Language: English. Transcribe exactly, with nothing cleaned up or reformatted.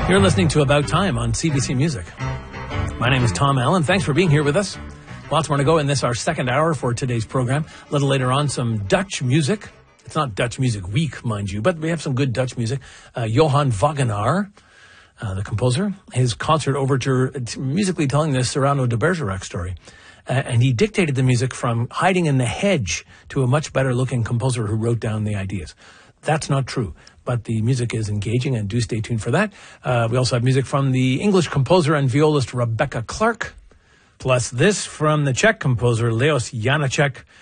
You're listening to About Time on C B C Music. My name is Tom Allen. Thanks for being here with us. Lots more to go in this, our second hour for today's program. A little later on, some Dutch music. It's not Dutch Music Week, mind you, but we have some good Dutch music. Uh, Johan Wagenaar, uh, the composer, his concert overture, musically telling the Cyrano de Bergerac story. Uh, and he dictated the music from hiding in the hedge to a much better-looking composer who wrote down the ideas. That's not true, but the music is engaging, and do stay tuned for that. Uh, we also have music from the English composer and violist Rebecca Clark, plus this from the Czech composer Leos Janáček,